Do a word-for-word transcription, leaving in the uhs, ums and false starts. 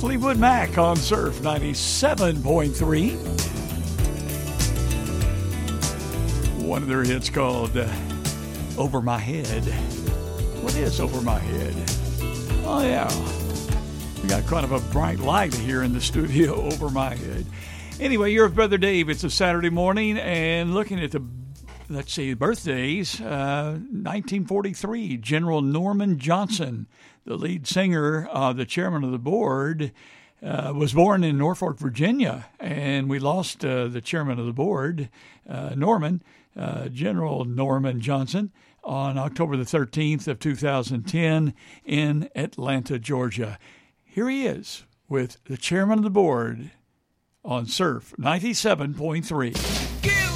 Fleetwood Mac on Surf ninety-seven point three. One of their hits called uh, Over My Head. What is Over My Head? Oh, yeah. We got kind of a bright light here in the studio over my head. Anyway, you're with Brother Dave. It's a Saturday morning, and looking at the, let's see, birthdays. Uh, nineteen forty-three, General Norman Johnson, the lead singer, uh, the chairman of the board, uh, was born in Norfolk, Virginia, and we lost uh, the chairman of the board, uh, Norman, uh, General Norman Johnson, on October the thirteenth of two thousand ten in Atlanta, Georgia. Here he is with the chairman of the board on Surf ninety-seven point three.